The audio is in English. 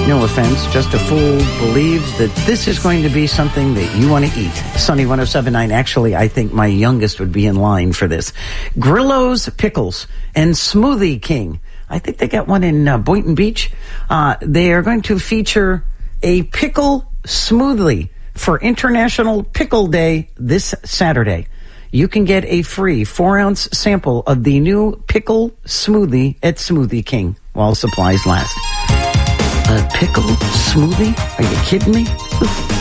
No offense, just a fool believes that this is going to be something that you want to eat. Sunny 107.9. Actually, I think my youngest would be in line for this. Grillo's Pickles and Smoothie King. I think they got one in Boynton Beach. They are going to feature a pickle smoothie for International Pickle Day this Saturday. You can get a free 4-ounce sample of the new pickle smoothie at Smoothie King while supplies last. A pickle smoothie? Are you kidding me?